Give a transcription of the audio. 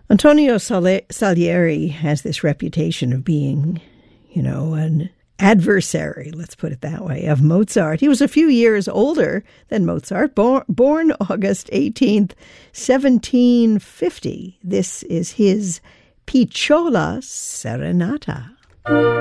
Antonio Salieri has this reputation of being, an adversary, let's put it that way, of Mozart. He was a few years older than Mozart, born August 18th, 1750. This is his Picciola Serenata.